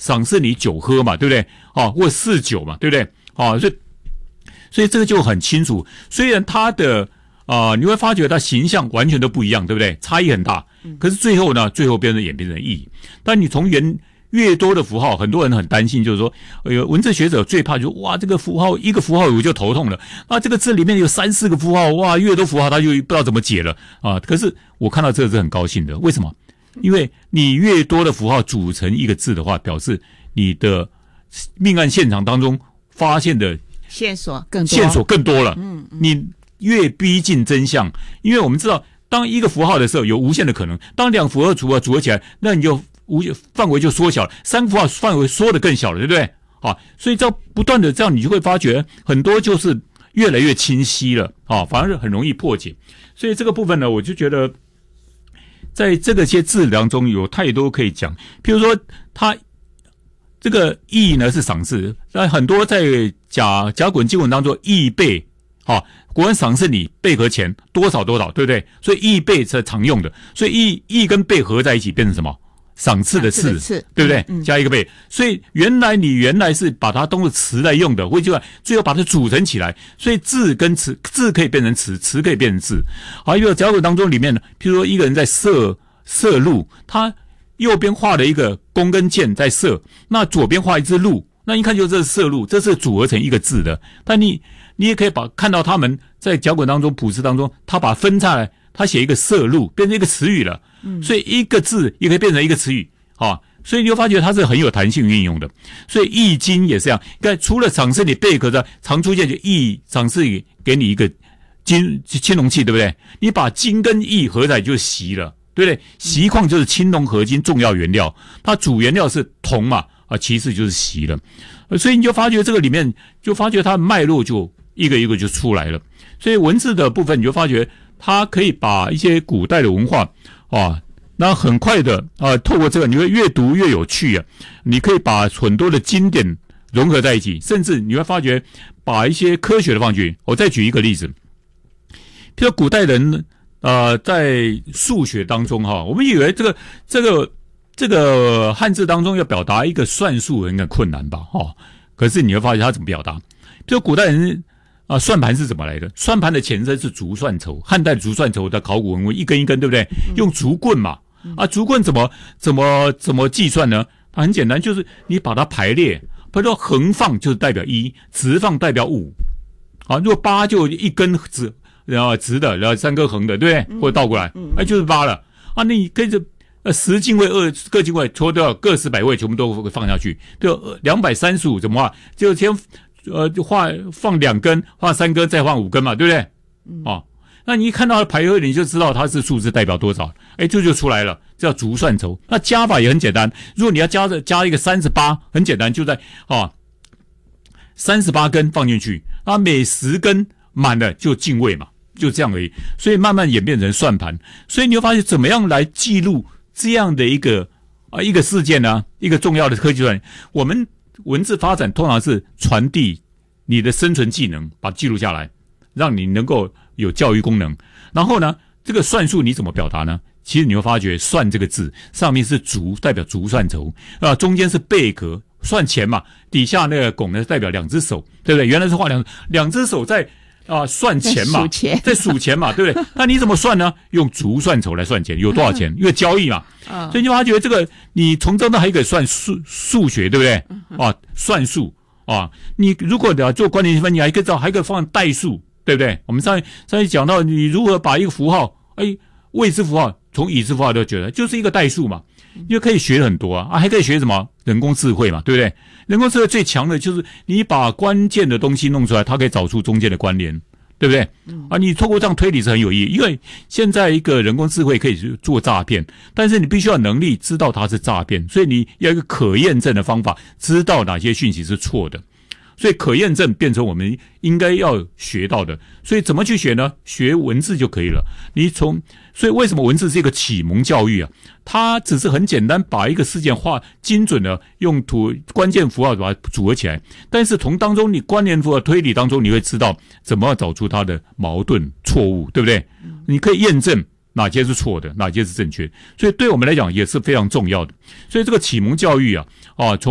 赏赐你酒喝嘛，对不对？或嗜酒嘛，对不对？所以这个就很清楚。虽然他的你会发觉他形象完全都不一样，对不对？差异很大。可是最后演变成意义。但你从越多的符号，很多人很担心，就是说，文字学者最怕就是哇，这个符号一个符号我就头痛了啊，这个字里面有3、4个符号，哇，越多符号他就不知道怎么解了啊。可是我看到这个是很高兴的，为什么？因为你越多的符号组成一个字的话，表示你的命案现场当中发现的线索更多了。 你越逼近真相，因为我们知道，当一个符号的时候有无限的可能，当2符号组合起来，那你就范围就缩小了，3符号范围缩得更小了，对不对？所以不断的这样，你就会发觉很多就是越来越清晰了反而是很容易破解。所以这个部分呢，我就觉得在这些字当中有太多可以讲。譬如说，它这个义呢是赏赐，但很多在甲骨文经文当中，义备国人赏赐你备和钱多少，对不对？所以义备是常用的，所以义跟备合在一起变成什么？赏赐的赐，对不对？加一个备，所以原来是把它当作词来用的，最后把它组成起来，所以字跟词，字可以变成词，词可以变成字。还有甲骨当中里面呢，譬如说一个人在射鹿，他右边画了一个弓跟箭在射，那左边画一只鹿，那一看就这是射鹿，这是组合成一个字的。但你也可以看到他们在甲骨当中、卜辞当中，他把它分下来，他写一个射鹿，变成一个词语了。所以一个字也可以变成一个词语所以你就发觉它是很有弹性运用的。所以易经也是这样，除了赏赐你贝壳的常出现就易赏赐给你一个青铜器，对不对？你把金跟易合在就是锡了，对不对？锡矿就是青铜合金重要原料，它主原料是铜嘛其次就是锡了。所以你就发觉这个里面就发觉它的脉络就一个一个就出来了。所以文字的部分你就发觉它可以把一些古代的文化那很快的透过这个你会越读越有趣你可以把很多的经典融合在一起，甚至你会发觉把一些科学的放进去。我再举一个例子，譬如古代人在数学当中我们以为这个汉字当中要表达一个算术很困难吧可是你会发现他怎么表达。譬如古代人算盘是怎么来的？算盘的前身是竹算筹，汉代的竹算筹的考古文物一根一根，对不对？用竹棍嘛，竹棍怎么计算呢？它很简单，就是你把它排列，比如说横放就是代表1，直放代表5。如果8就一根直的，然后3根横的，对不对？或者倒过来，就是8了。那你跟着10进位、各进位抽掉各10、100位，全部都放下去，就235怎么画？就先就放2根，画3根，再放5根嘛，对不对？那你一看到它排列，你就知道它是数字代表多少，这就出来了，叫竹算筹。那加法也很简单，如果你要加一个38，很简单，就在38根放进去，每10根满了就进位嘛，就这样而已。所以慢慢演变成算盘，所以你会发现怎么样来记录这样的一个事件呢？一个重要的科技段，我们文字发展通常是传递你的生存技能，把它记录下来，让你能够有教育功能。然后呢，这个算术你怎么表达呢？其实你会发觉，算这个字上面是竹，代表竹算筹中间是贝壳算钱嘛，底下那个拱呢代表2只手，对不对？原来是画两只手在算钱嘛，在数钱嘛，对不对？那你怎么算呢？用竹算筹来算钱，有多少钱？因为交易嘛，所以你发觉这个，你从中呢还可以算数学，对不对？算术你如果要做关联分，你还可以放代数，对不对？我们上一讲到你如何把一个符号，未知符号从已知符号都觉得就是一个代数嘛，你就可以学很多还可以学什么人工智慧嘛，对不对？人工智慧最强的就是你把关键的东西弄出来，它可以找出中间的关联，对不对？你透过这样推理是很有意义，因为现在一个人工智慧可以做诈骗，但是你必须要有能力知道它是诈骗，所以你要有一个可验证的方法，知道哪些讯息是错的。所以可验证变成我们应该要学到的。所以怎么去学呢？学文字就可以了。所以为什么文字是一个启蒙教育它只是很简单把一个事件画精准的用关键符号把它组合起来，但是从当中你关联符号推理当中，你会知道怎么找出它的矛盾错误，对不对？你可以验证哪些是错的，哪些是正确，所以对我们来讲也是非常重要的。所以这个启蒙教育从